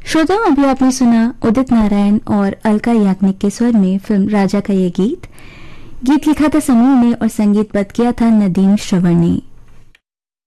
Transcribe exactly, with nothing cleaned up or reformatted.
श्रोताओं, अभी आपने सुना उदित नारायण और अलका याग्निक के स्वर में फिल्म राजा का ये गीत। गीत लिखा था समीर ने और संगीतबद्ध किया था नदीम श्रवण ने।